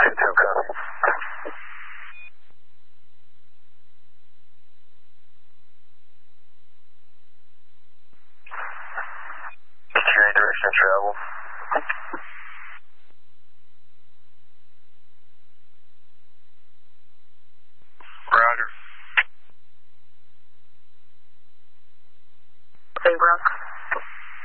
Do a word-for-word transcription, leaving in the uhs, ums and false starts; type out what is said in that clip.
two two, copy. E T A direction of travel. Roger. Hey, Brock.